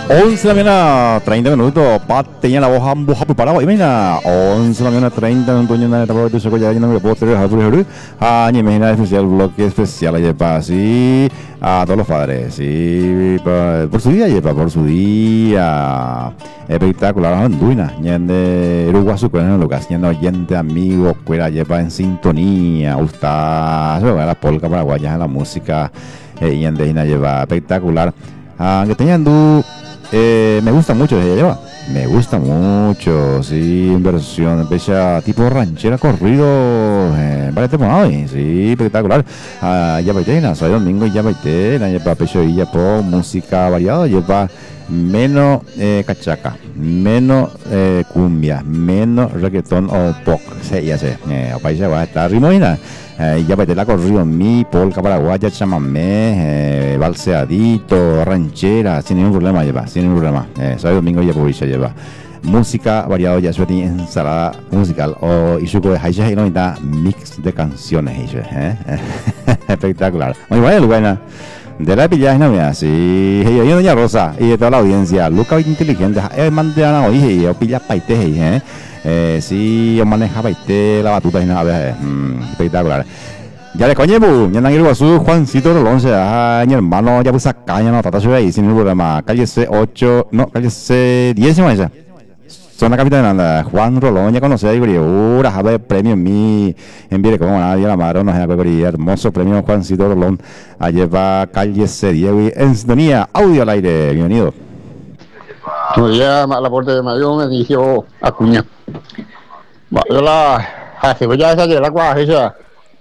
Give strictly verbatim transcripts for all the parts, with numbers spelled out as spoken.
once de la mañana, treinta minutos. Pat tenía la voz ambos preparado. Y mira, once de la mañana, treinta minutos. Yo no estaba de eso, ya no me puedo tener algo. Ah, ni imagina especial, bloque especial. Ayer para sí, a todos los padres. Sí, por su día, ayer por su día. Espectacular, Anduina. Ñande, Uruguasu, con el Lucas. Ñande, oyente, amigo, cuera, lleva en sintonía. Gusta, se va la polca paraguaya, la música. Y en Deina lleva espectacular. Aunque teniendo, eh, me gusta mucho ella lleva. Me gusta mucho, sí, inversión, empieza tipo ranchera corrido, eh, vale temporada, sí, espectacular. Ah, ya baité, sábado domingo ya baité, la lleva pecho y ya po música variada, lleva menos eh, cachaca, menos eh, cumbia, menos reggaetón o pop, sí, ya sé, eh, país va a estar ritmoina. Eh, ya baité la corrido, mi polca paraguaya, chamamé, eh, balseadito, ranchera, sin ningún problema lleva, sin ningún problema. Eh, sábado domingo ya por lleva música variada, ya suena ensalada musical o y su de Haisha y no está mix de canciones, eh. Espectacular. Muy bueno, buena. De la pilla no me sí, yo yo doña Rosa y de toda la audiencia, Luca inteligente, eh mandana hoy yo pilla paite, eh. Eh, sí, yo maneja paite la batuta y nada, eh. Mm, espectacular. Ya le coño, ya no quiero su Juancito Rolón, ah, mi hermano ya puso caña, no, tata ahí sin ningún problema. Calle C ocho, no, calle C diez, ¿no? Esa. Zona capital de Juan Rolón, ya conocí a Igor, a ver premio en mi, en Vire, como nadie la madre, no es algo hermoso premio Juancito Rolón, a llevar calle C diez, en sintonía, audio al aire, bienvenido. Buenos días, la puerta de Mayo me dijo Acuña. Yo la, hace ya esa de la cuaja,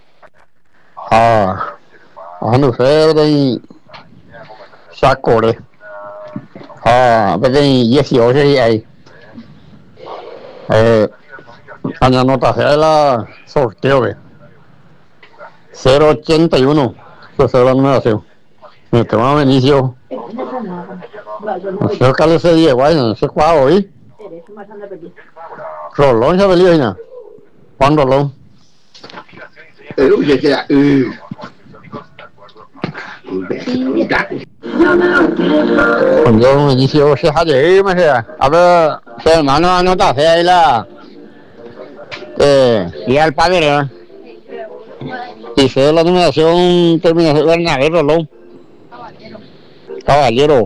ah, ando sé de Sacore, ah, de dieciocho y ahí, eh, año nota sea la sorteo de cero ochenta y uno, pues era la numeración. Me tomaba Benicio, yo cale ese día, guay, no sé cuál hoy. Rolón se velía, Juan Rolón. Cuando me inició se jale, me decía, a ver, hermano, anota, sea ahí la, eh, y al padre, ¿no? Y fue la numeración, terminó de Bernabé Rolón, caballero,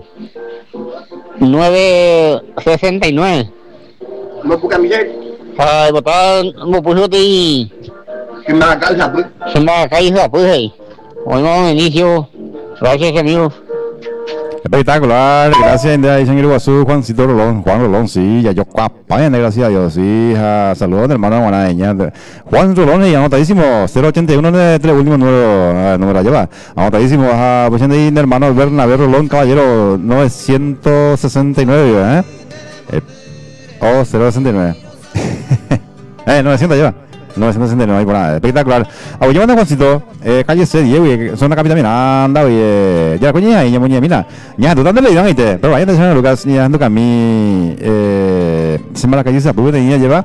nueve sesenta y nueve. ¿No puedo caminar? Ay, botar, me puso de... ¿Qué me va calza, pues? Se me va a caer, pues, ahí. Bueno, inicio, gracias, amigo. Espectacular, gracias India, señor Iguazú, Juancito Rolón, Juan Rolón, sí, ya yo cuapa, gracias a Dios, sí, ja, saludos hermano Guanaeña, Juan Rolón y anotadísimo, cero ochenta y uno de tres últimos números, número lleva, anotadísimo, a pues de hermano Bernabé Rolón, caballero, novecientos sesenta y nueve, ¿eh? eh oh, cero sesenta y nueve, eh, novecientos lleva. novecientos sesenta y nueve, por nada, espectacular. Abu llevando Juancito, eh, calle C diez, güey, son la capital, mira, anda, güey, ya coña, y ya moña, mira, ya, tú dónde le dirán, ¿viste? Pero vaya, te dicen Lucas, ya ando camí, eh, se me la calle esa, pues, tenía, lleva,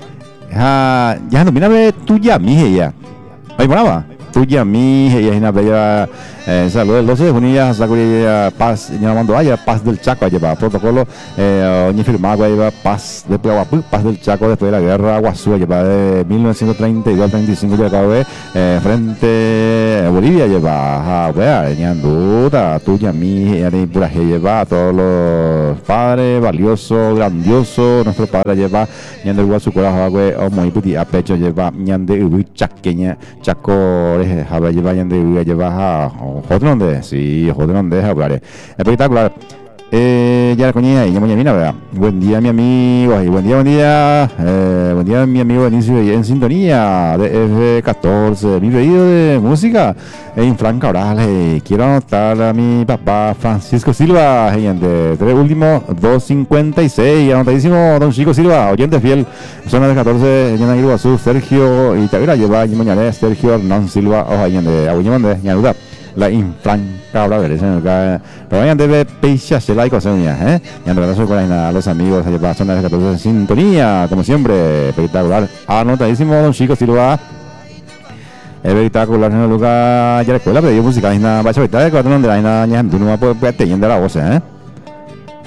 ya, ya ando, mira, ve, tú ya, mi hija, ahí, moraba, tú ya, mi hija, y una bella, eh, saludos, el doce de junio, ya, Sacuria, Paz, ya mando, allá, Paz del Chaco, lleva, protocolo, eh, oñe firmado, lleva, Paz, después, Aguapú, Paz del Chaco, después de la guerra, Aguazú, lleva, de mil novecientos treinta y dos al treinta y cinco, ya acabo de, eh, frente a Bolivia, lleva, a ver, ya, duda, tú ya, mi, ya, de pura, lleva, a todos los padres, valioso, grandioso, nuestro padre lleva, ya, de Iguazú, corazón, güey, o muy puti, a pecho, lleva, ya, de Ubu, chaqueña, chaco, a lleva, ya, de Ubu, lleva, a joder, ¿dónde? Sí, joder, ¿dónde? Hablaré. Espectacular. Eh, ya la coña y ya mañana, ¿verdad? Buen día, mi amigo. Y buen día, buen día. Eh, buen día, mi amigo Benicio en sintonía de F catorce. Mi pedido de música en Franca Orales. Quiero anotar a mi papá Francisco Silva, gente. Tres últimos, dos cincuenta y seis. Anotadísimo, don Chico Silva, oyente fiel. Zona de catorce, Yana Iguazú, Sergio. Y te voy a llevar, y mañana Sergio Hernán Silva. Ojalá, gente. Aguñamande, ya duda. La infranca ahora veremos acá pero vayan debe peixa se la cosa eh y en verdad con a los amigos allá para zona de catorce en sintonía como siempre espectacular anotadísimo don Chico Silva espectacular en el lugar ya la escuela pero yo música es nada va a saber de cuando no de la nada ya tú no va a poder teniendo la voz eh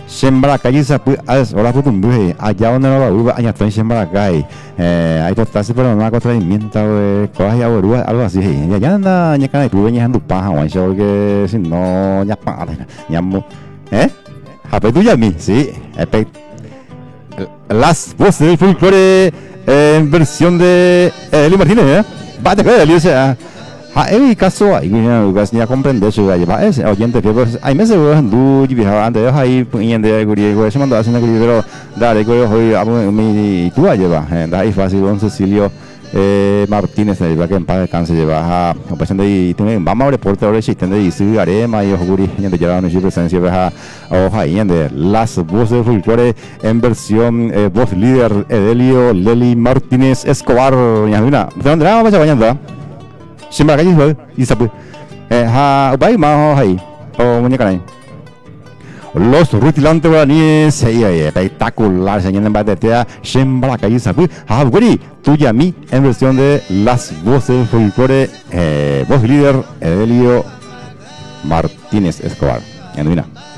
Shembaracay sapu as hola putumbe allá donde no va uva aña en Shembaracay eh hay totarse pero no contra imienta de cosas ya borua algo así ya ya anda ya kana tu veña andu paja wan show que si no ya pa ya eh hape tu ya mi sí epe las voces del folclore en versión de Eli Martínez eh va te queda Eli sea ha el caso ahí no gas ni a comprender su galla va ese oyente que pues hay meses du y viajaba antes ahí en de griego eso mandó haciendo pero dale que hoy a mi tú lleva da ahí fácil don Cecilio eh Martínez ahí va que en paz descanse lleva a operación de vamos a reporte ahora si tende y sigue arema y oguri en de llevar una presencia va hoja ahí en de las voces del folclore en versión voz líder Edelio Leli Martínez Escobar ya mira dónde vamos a bañando Shembaracay thôi, y sabe, eh, ha, ubay mau hai, o muñeca này, los rutilantes guaraníes, espectacular, señor en Batetea, Shembaracay sabe, ha, güey, tú y a mí, en versión de las voces folclore, eh, voz líder, Edelio Martínez Escobar, ya no